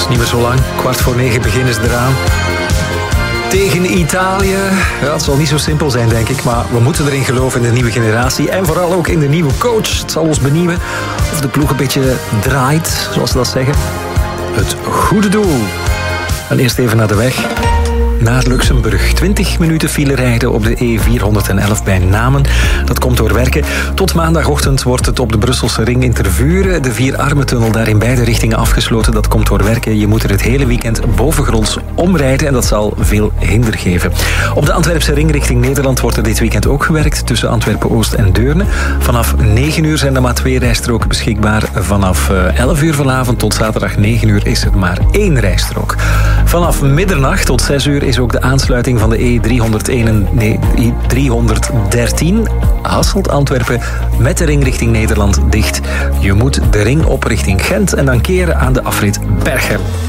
niet meer zo lang. 8:15 beginnen ze eraan. Tegen Italië. Ja, het zal niet zo simpel zijn, denk ik. Maar we moeten erin geloven in de nieuwe generatie. En vooral ook in de nieuwe coach. Het zal ons benieuwen of de ploeg een beetje draait, zoals ze dat zeggen. Het goede doel. En eerst even naar de weg. Naar Luxemburg. 20 minuten file rijden op de E411 bij Namen. Dat komt door werken. Tot maandagochtend wordt het op de Brusselse ring in Tervuren. De Vierarmentunnel daar in beide richtingen afgesloten. Dat komt door werken. Je moet er het hele weekend bovengronds omrijden en dat zal veel hinder geven. Op de Antwerpse ring richting Nederland wordt er dit weekend ook gewerkt tussen Antwerpen-Oost en Deurne. Vanaf 9 uur zijn er maar 2 rijstroken beschikbaar. Vanaf 11 uur vanavond tot zaterdag 9 uur is er maar 1 rijstrook. Vanaf middernacht tot 6 uur is ook de aansluiting van de E313 Hasselt-Antwerpen met de ring richting Nederland dicht. Je moet de ring op richting Gent en dan keren aan de afrit Berchem.